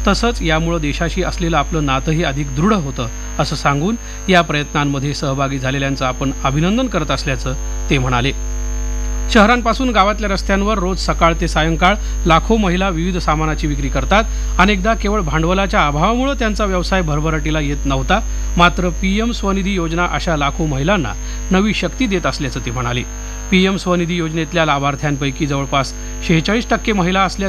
तसंच यामुळे देशाशी असलेलं आपलं नातंही अधिक दृढ होतं असं सांगून या प्रयत्नांमध्ये सहभागी झालेल्यांचं आपण अभिनंदन करत असल्याचं ते म्हणाले. शहरांपासून गावातल्या रस्त्यांवर रोज सकाळ ते सायंकाळ लाखो महिला विविध सामानाची विक्री करतात. अनेकदा केवळ भांडवलाच्या अभावामुळे त्यांचा व्यवसाय भरभराटीला येत नव्हता. मात्र पीएम स्वनिधी योजना अशा लाखो महिलांना नवी शक्ती देत असल्याचं ते म्हणाले. पीएम स्वनिधी योजनेतल्या लाभार्थ्यांपैकी जवळपास 46% महिला असल्याचं